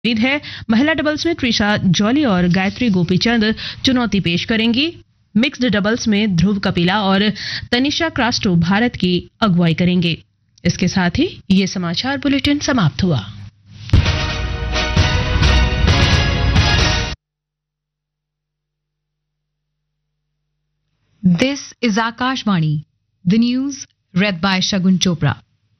है। महिला डबल्स में त्रिशा जॉली और गायत्री गोपीचंद चुनौती पेश करेंगी। मिक्स्ड डबल्स में ध्रुव कपिला और तनिषा क्रास्टो भारत की अगुवाई करेंगे। इसके साथ ही ये समाचार बुलेटिन समाप्त हुआ। This is Akashvani. The news read by Shagun Chopra.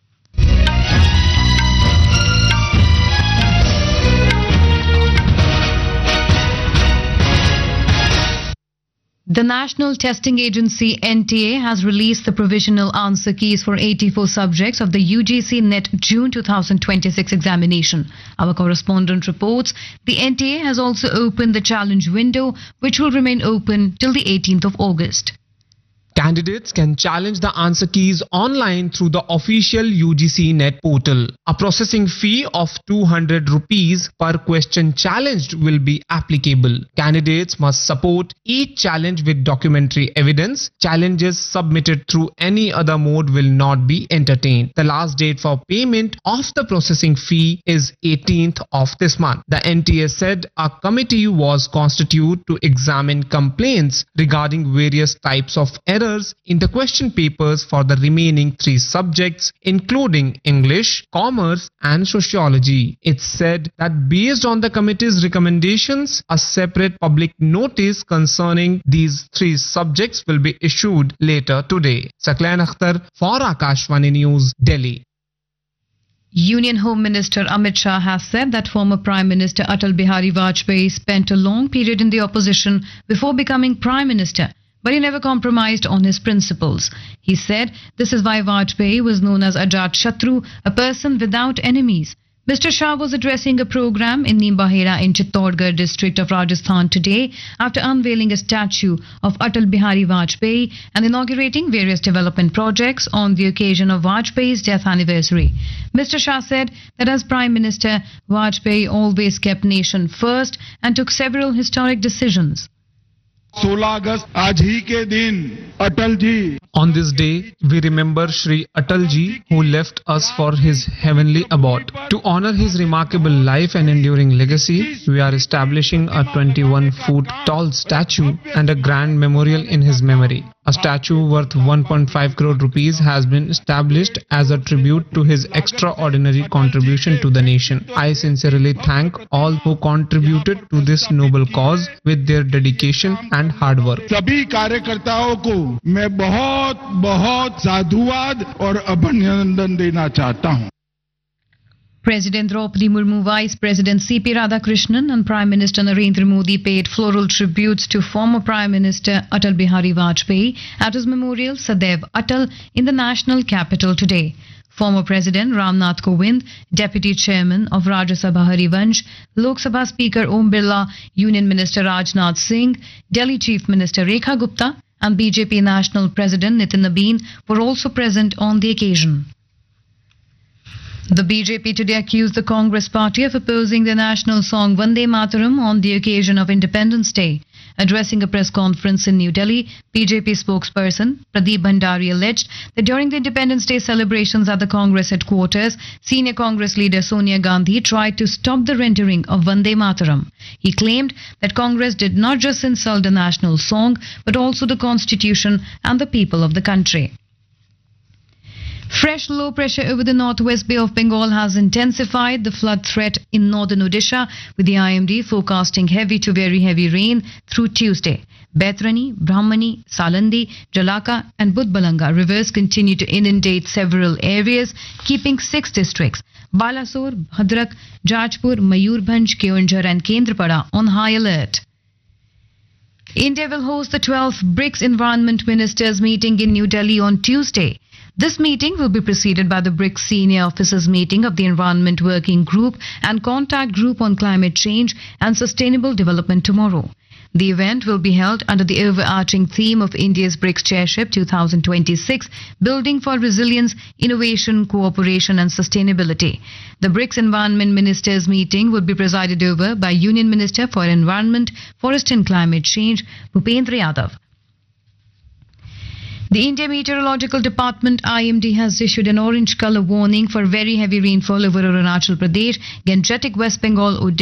The National Testing Agency NTA has released the provisional answer keys for 84 subjects of the UGC NET June 2026 examination. Our correspondent reports the NTA has also opened the challenge window, which will remain open till the 18th of August. Candidates can challenge the answer keys online through the official UGC NET portal. A processing fee of 200 rupees per question challenged will be applicable. Candidates must support each challenge with documentary evidence. Challenges submitted through any other mode will not be entertained. The last date for payment of the processing fee is 18th of this month. The NTA said a committee was constituted to examine complaints regarding various types of errors in the question papers for the remaining 3 subjects, including English, Commerce and Sociology. It said that based on the committee's recommendations, a separate public notice concerning these 3 subjects will be issued later today. Saklain Akhtar for Akashvani News, Delhi. Union Home Minister Amit Shah has said that former Prime Minister Atal Bihari Vajpayee spent a long period in the opposition before becoming Prime Minister, but he never compromised on his principles. He said this is why Vajpayee was known as Ajat Shatru, a person without enemies. Mr. Shah was addressing a program in Nimbahera in Chittorgarh district of Rajasthan today after unveiling a statue of Atal Bihari Vajpayee and inaugurating various development projects on the occasion of Vajpayee's death anniversary. Mr. Shah said that as Prime Minister, Vajpayee always kept nation first and took several historic decisions. 16 अगस्त आज ही के दिन Atal ji. On this day, we remember Shri Atal ji who left us for his heavenly abode. To honor his remarkable life and enduring legacy, we are establishing a 21-foot tall statue and a grand memorial in his memory. A statue worth 1.5 crore rupees has been established as a tribute to his extraordinary contribution to the nation. I sincerely thank all who contributed to this noble cause with their dedication and hard work. सभी कार्यकर्ताओं को मैं बहुत साधुवाद और अभिनंदन देना चाहता हूं. President Draupadi Murmu, Vice President C.P. Radhakrishnan and Prime Minister Narendra Modi paid floral tributes to former Prime Minister Atal Bihari Vajpayee at his memorial Sadaiv Atal in the national capital today. Former President Ramnath Kovind, Deputy Chairman of Rajya Sabha Harivansh, Lok Sabha Speaker Om Birla, Union Minister Rajnath Singh, Delhi Chief Minister Rekha Gupta and BJP National President Nitin Nabin were also present on the occasion. The BJP today accused the Congress party of opposing the national song Vande Mataram on the occasion of Independence Day. Addressing a press conference in New Delhi, BJP spokesperson Pradeep Bhandari alleged that during the Independence Day celebrations at the Congress headquarters, senior Congress leader Sonia Gandhi tried to stop the rendering of Vande Mataram. He claimed that Congress did not just insult the national song, but also the constitution and the people of the country. Fresh low pressure over the northwest Bay of Bengal has intensified the flood threat in northern Odisha, with the IMD forecasting heavy to very heavy rain through Tuesday. Baitarani, Brahmani, Salandi, Jalaka and Budbalanga rivers continue to inundate several areas, keeping 6 districts, Balasore, Bhadrak, Jajpur, Mayurbhanj, Keonjhar and Kendrapada on high alert. India will host the 12th BRICS Environment Ministers meeting in New Delhi on Tuesday. This meeting will be preceded by the BRICS Senior Officers meeting of the Environment Working Group and Contact Group on Climate Change and Sustainable Development tomorrow. The event will be held under the overarching theme of India's BRICS Chairship 2026, Building for Resilience, Innovation, Cooperation and Sustainability. The BRICS Environment Ministers meeting will be presided over by Union Minister for Environment, Forest and Climate Change, Bhupendra Yadav. The India Meteorological Department IMD has issued an orange color warning for very heavy rainfall over Arunachal Pradesh, Gangetic West Bengal,